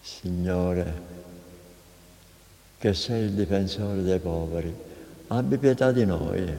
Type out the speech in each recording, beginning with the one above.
Signore, che sei il difensore dei poveri, abbi pietà di noi.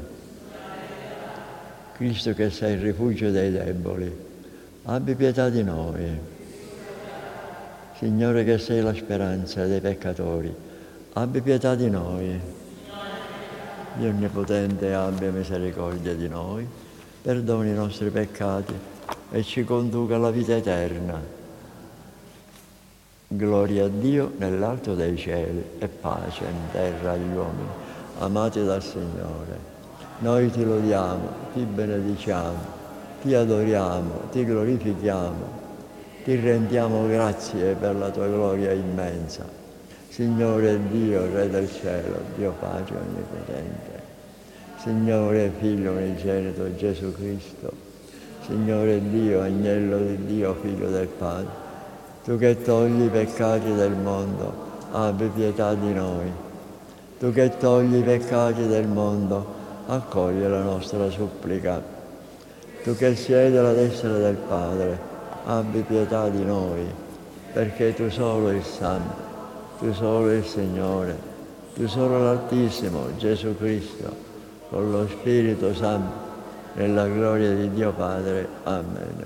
Cristo, che sei il rifugio dei deboli, abbi pietà di noi. Signore, che sei la speranza dei peccatori, abbi pietà di noi. Dio Onnipotente, abbia misericordia di noi, perdoni i nostri peccati e ci conduca alla vita eterna. Gloria a Dio nell'alto dei cieli e pace in terra agli uomini amati dal Signore. Noi ti lodiamo, ti benediciamo, ti adoriamo, ti glorifichiamo, ti rendiamo grazie per la tua gloria immensa. Signore Dio, Re del cielo, Dio Padre Onnipotente, Signore Figlio unigenito Gesù Cristo, Signore Dio, Agnello di Dio, Figlio del Padre, tu che togli i peccati del mondo, abbi pietà di noi. Tu che togli i peccati del mondo, accogli la nostra supplica. Tu che siedi alla destra del Padre, abbi pietà di noi, perché tu solo il Santo, tu solo il Signore, tu solo l'Altissimo, Gesù Cristo, con lo Spirito Santo, nella gloria di Dio Padre. Amen.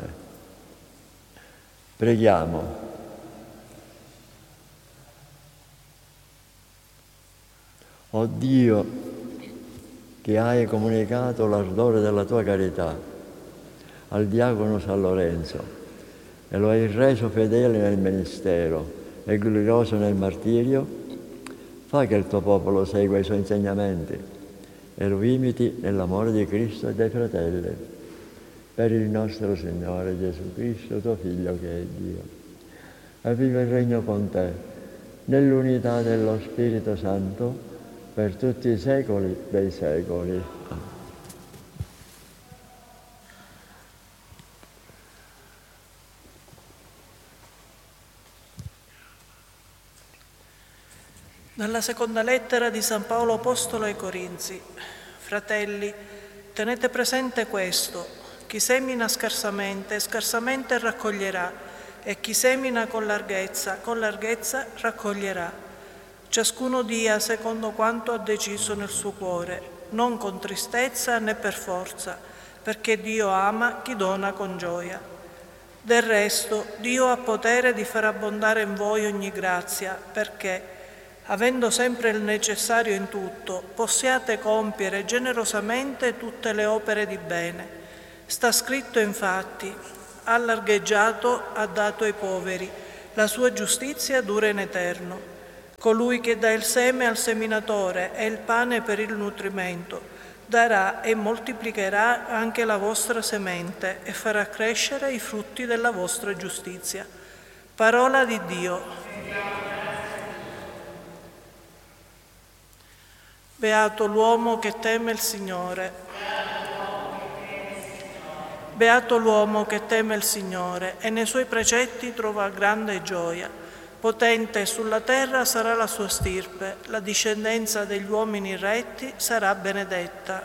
Preghiamo. O Dio, che hai comunicato l'ardore della tua carità al diacono San Lorenzo e lo hai reso fedele nel ministero e glorioso nel martirio, fa che il tuo popolo segua i suoi insegnamenti e lo imiti nell'amore di Cristo e dei fratelli. Per il nostro Signore Gesù Cristo, tuo Figlio che è Dio. E vive il regno con te, nell'unità dello Spirito Santo, per tutti i secoli dei secoli. Dalla seconda lettera di San Paolo Apostolo ai Corinzi. Fratelli, tenete presente questo: chi semina scarsamente, scarsamente raccoglierà, e chi semina con larghezza raccoglierà. Ciascuno dia secondo quanto ha deciso nel suo cuore, non con tristezza né per forza, perché Dio ama chi dona con gioia. Del resto, Dio ha potere di far abbondare in voi ogni grazia, perché, avendo sempre il necessario in tutto, possiate compiere generosamente tutte le opere di bene. Sta scritto infatti: ha largheggiato, ha dato ai poveri, la sua giustizia dura in eterno. Colui che dà il seme al seminatore e il pane per il nutrimento darà e moltiplicherà anche la vostra semente e farà crescere i frutti della vostra giustizia. Parola di Dio. Beato l'uomo che teme il Signore. Beato l'uomo che teme il Signore e nei suoi precetti trova grande gioia. Potente sulla terra sarà la sua stirpe, la discendenza degli uomini retti sarà benedetta.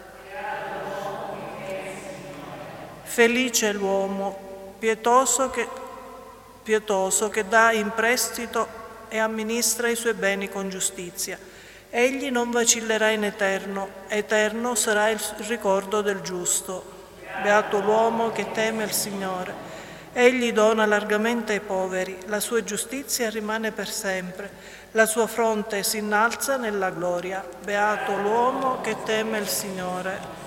Felice l'uomo pietoso che dà in prestito e amministra i suoi beni con giustizia. Egli non vacillerà in eterno, eterno sarà il ricordo del giusto. Beato l'uomo che teme il Signore. Egli dona largamente ai poveri, la sua giustizia rimane per sempre, la sua fronte si innalza nella gloria. Beato l'uomo che teme il Signore.